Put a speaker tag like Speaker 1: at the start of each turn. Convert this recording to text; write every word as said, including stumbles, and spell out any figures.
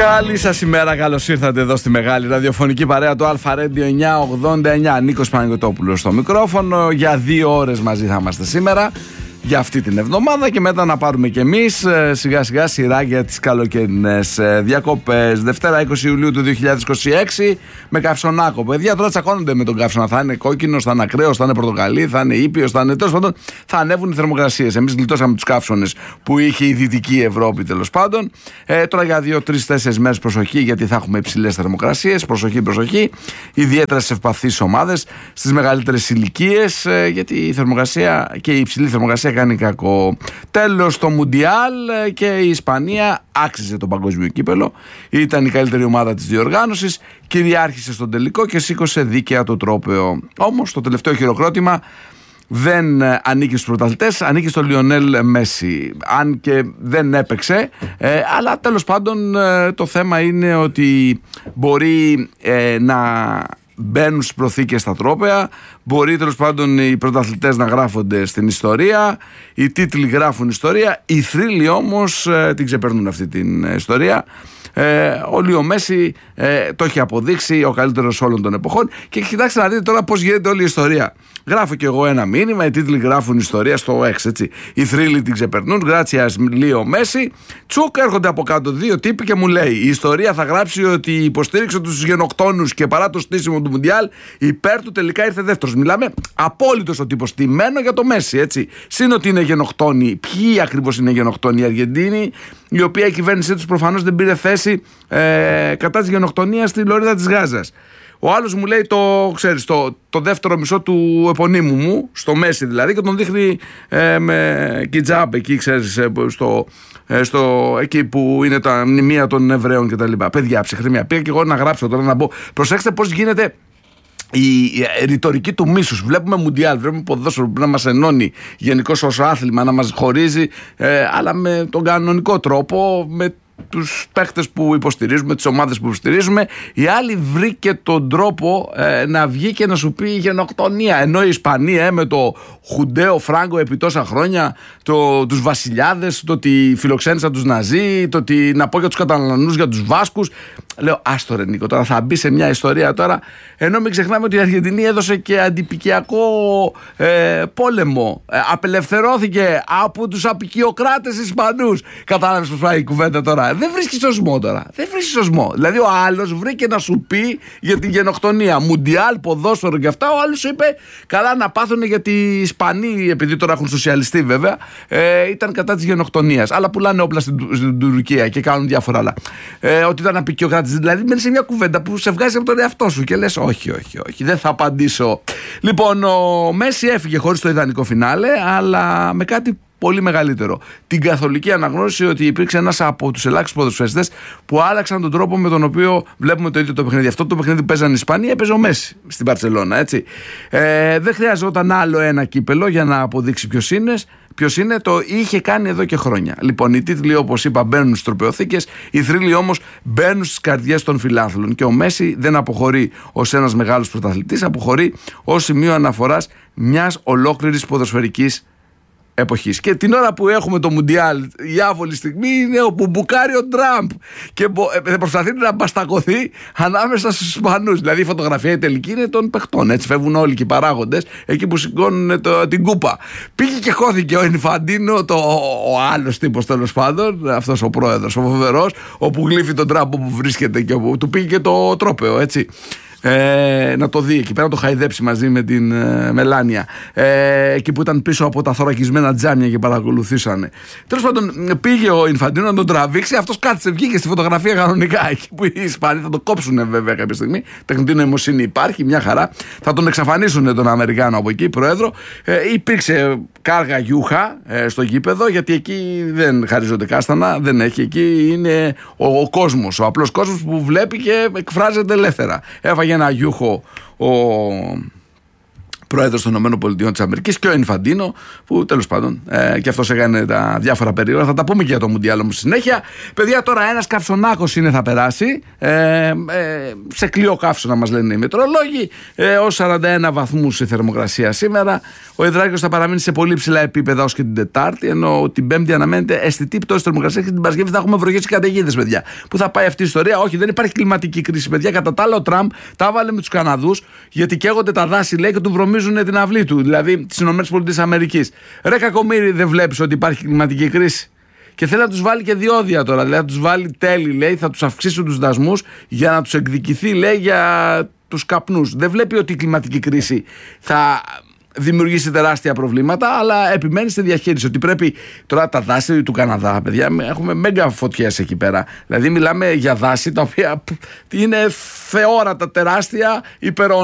Speaker 1: Καλή σας ημέρα, καλώς ήρθατε εδώ στη μεγάλη ραδιοφωνική παρέα του Αλφα Radio εννιακόσια ογδόντα εννιά. Νίκος Παναγιωτόπουλος στο μικρόφωνο. Για δύο ώρες μαζί θα είμαστε σήμερα για αυτή την εβδομάδα και μετά να πάρουμε κι εμείς σιγά σιγά σειρά για τις καλοκαιρινές διακοπές. Δευτέρα είκοσι Ιουλίου του δύο χιλιάδες είκοσι έξι με καυσονάκο. Παιδιά τώρα τσακώνονται με τον καύσωνα. Θα είναι κόκκινος, θα είναι ακραίος, θα είναι πορτοκαλί, θα είναι ήπιος, θα είναι τέλος πάντων. Θα ανέβουν οι θερμοκρασίες. Εμείς γλιτώσαμε τους καύσωνες που είχε η Δυτική Ευρώπη τέλος πάντων. Ε, τώρα για δύο, τρεις, τέσσερις μέρες προσοχή, γιατί θα έχουμε υψηλές θερμοκρασίες. Προσοχή, προσοχή. Ιδιαίτερα σε ευπαθείς ομάδες, στις μεγαλύτερες ηλικίες, ε, γιατί η θερμοκρασία και η υψηλή θερμοκρασία κάνει κακό. Τέλος το Μουντιάλ και η Ισπανία άξιζε το παγκόσμιο κύπελο. Ήταν η καλύτερη ομάδα της διοργάνωσης, κυριάρχησε στον τελικό και σήκωσε δίκαια το τρόπαιο. Όμως το τελευταίο χειροκρότημα δεν ανήκει στους πρωταθλητές, ανήκει στο Λιονέλ Μέση. Αν και δεν έπαιξε, ε, αλλά τέλος πάντων ε, το θέμα είναι ότι μπορεί ε, να μπαίνουν στις προθήκες στα τρόπαια, μπορεί τέλος πάντων οι πρωταθλητές να γράφονται στην ιστορία, οι τίτλοι γράφουν ιστορία, οι θρύλοι όμως ε, την ξεπερνούν αυτή την ιστορία. Ε, ο Λίο Μέση ε, το έχει αποδείξει, ο καλύτερος όλων των εποχών. Και κοιτάξτε να δείτε τώρα πώς γίνεται όλη η ιστορία. Γράφω κι εγώ ένα μήνυμα, οι τίτλοι γράφουν ιστορία στο X, έτσι. Οι θρύλοι την ξεπερνούν, γράτσιας Λίο Μέση. Τσουκ, έρχονται από κάτω δύο τύποι και μου λέει: η ιστορία θα γράψει ότι υποστήριξε τους γενοκτόνους και παρά το στήσιμο του Μουντιάλ, υπέρ του τελικά ήρθε δεύτερος. Μιλάμε απόλυτος ο τύπος, τιμένο για το Μέση, έτσι. Συν ότι είναι γενοκτόνοι. Ποιοι ακριβώς είναι γενοκτόνοι? Οι Αργεντίνοι, η οποία η κυβέρνησή τους προφανώς δεν πήρε θέση ε, κατά της γενοκτονίας στη Λωρίδα της Γάζας. Ο άλλος μου λέει το, ξέρεις, το, το δεύτερο μισό του επωνύμου μου, στο Μέση δηλαδή, και τον δείχνει ε, με κιτζάμπ εκεί, ξέρεις, στο, ε, στο, εκεί που είναι τα μνημεία των Εβραίων κτλ. Παιδιά, ψυχραιμία. Πήγα και εγώ να γράψω τώρα να πω. Προσέξτε πώς γίνεται η ρητορική του μίσους. Βλέπουμε Μουντιάλ, βλέπουμε ποδόσφαιρο που να μας ενώνει γενικώς ως άθλημα, να μας χωρίζει, ε, αλλά με τον κανονικό τρόπο, με τους παίχτες που υποστηρίζουμε, τις ομάδες που υποστηρίζουμε. Η άλλη βρήκε τον τρόπο ε, να βγει και να σου πει γενοκτονία. Ενώ η Ισπανία ε, με το Χουντέο Φράγκο επί τόσα χρόνια, το, τους βασιλιάδες, το ότι φιλοξένησαν τους Ναζί, το ότι να πω για τους Καταλανούς, για τους Βάσκους. Λέω, άστο ρε Νίκο, τώρα θα μπει σε μια ιστορία τώρα. Ενώ μην ξεχνάμε ότι η Αργεντινή έδωσε και αντιπικιακό ε, πόλεμο. Ε, απελευθερώθηκε από τους απικιοκράτες Ισπανούς. Κατάλαβες πώς πάει η κουβέντα τώρα? Δεν βρίσκει σωσμό τώρα. Δεν βρίσκει σωσμό. Δηλαδή ο άλλος βρήκε να σου πει για την γενοκτονία. Μουντιάλ, ποδόσφαιρο και αυτά. Ο άλλος είπε καλά να πάθουν, γιατί οι Ισπανοί, επειδή τώρα έχουν σοσιαλιστεί βέβαια, ε, ήταν κατά της γενοκτονίας. Αλλά πουλάνε όπλα στην, στην Τουρκία και κάνουν διάφορα άλλα. Ε, ότι ήταν απικιοκράτης. Δηλαδή μένει σε μια κουβέντα που σε βγάζει από τον εαυτό σου και λες όχι, όχι, όχι, δεν θα απαντήσω. Λοιπόν, ο Μέση έφυγε χωρίς το ιδανικό φινάλε, αλλά με κάτι πολύ μεγαλύτερο. Την καθολική αναγνώριση ότι υπήρξε ένας από τους ελάχιστους ποδοσφαιριστές που άλλαξαν τον τρόπο με τον οποίο βλέπουμε το ίδιο το παιχνίδι. Αυτό το παιχνίδι που παίζανε οι Ισπανοί, έπαιζε ο Μέση στην Μπαρσελόνα, έτσι. Ε, δεν χρειαζόταν άλλο ένα κύπελο για να αποδείξει ποιος είναι. Ποιος είναι, το είχε κάνει εδώ και χρόνια. Λοιπόν, οι τίτλοι, όπως είπα, μπαίνουν στις τροπαιοθήκες, οι θρύλοι όμως μπαίνουν στις καρδιές των φιλάθλων. Και ο Μέση δεν αποχωρεί ως ένας μεγάλος πρωταθλητής, αποχωρεί ως σημείο αναφοράς μιας ολόκληρης ποδοσφαιρικής εποχής. Και την ώρα που έχουμε το Μουντιάλ, η άβολη στιγμή είναι ο Μπουμπουκάριο Τραμπ και ε, προσπαθεί να μπαστακωθεί ανάμεσα στους Ισπανούς. Δηλαδή η φωτογραφία η τελική είναι των παιχτών. Έτσι φεύγουν όλοι και οι παράγοντες εκεί που σηκώνουν το, την κούπα. Πήγε και χώθηκε ο Ινφαντίνο, το, ο άλλος τύπος τέλος πάντων, αυτός ο πρόεδρος, ο φοβερός, όπου γλύφει τον Τραμπ που βρίσκεται και όπου του πήγε και το τρόπαιο, έτσι. Ε, να το δει εκεί πέρα, να το χαϊδέψει μαζί με την ε, Μελάνια, ε, εκεί που ήταν πίσω από τα θωρακισμένα τζάμια και παρακολουθήσανε. Τέλος πάντων, πήγε ο Ινφαντίνο να τον τραβήξει. Αυτός κάτσε, βγήκε στη φωτογραφία κανονικά. Εκεί που οι Ισπανοί θα το κόψουν βέβαια κάποια στιγμή. Τεχνητή νοημοσύνη υπάρχει, μια χαρά. Θα τον εξαφανίσουν τον Αμερικάνο από εκεί, πρόεδρο. Ε, υπήρξε κάργα γιούχα ε, στο γήπεδο, γιατί εκεί δεν χαρίζονται κάστανα, δεν έχει. Εκεί είναι ο, ο κόσμος, ο απλός κόσμος που βλέπει και εκφράζεται ελεύθερα. Έφαγε ένα γιούχο ο πρόεδρος των ΗΠΑ και ο Ινφαντίνο, που τέλος πάντων ε, και αυτός έκανε τα διάφορα περίοδα. Θα τα πούμε και για το Μουντιάλ όμως στη συνέχεια. Παιδιά, τώρα ένας καυσονάκος είναι, θα περάσει. Ε, ε, σε κλειό καύσωνα μας λένε οι μετρολόγοι. Ε, ως σαράντα ένα βαθμούς η θερμοκρασία σήμερα. Ο υδράκιος θα παραμείνει σε πολύ ψηλά επίπεδα ως και την Τετάρτη. Ενώ την Πέμπτη αναμένεται αισθητή πτώση θερμοκρασία και την Παρασκευή θα έχουμε βροχές και καταιγίδες, παιδιά. Πού θα πάει αυτή η ιστορία? Όχι, δεν υπάρχει κλιματική κρίση, παιδιά. Κατά τα άλλα, ο Τραμπ τα έβαλε με τους Καναδούς, γιατί καίγονται τα δάση, λέει, και του βρωμίζουν την αυλή του, δηλαδή τις ΗΠΑ. Ρε κακομοίρη, δεν βλέπεις ότι υπάρχει κλιματική κρίση? Και θέλει να τους βάλει και διόδια τώρα, δηλαδή να τους βάλει τέλη, λέει, θα τους αυξήσουν τους δασμούς για να τους εκδικηθεί, λέει, για τους καπνούς. Δεν βλέπει ότι η κλιματική κρίση θα δημιουργήσει τεράστια προβλήματα, αλλά επιμένει στη διαχείριση. Ότι πρέπει τώρα τα δάση του Καναδά, παιδιά, έχουμε μέγα φωτιές εκεί πέρα. Δηλαδή, μιλάμε για δάση τα οποία είναι θεόρατα, τεράστια, υπερ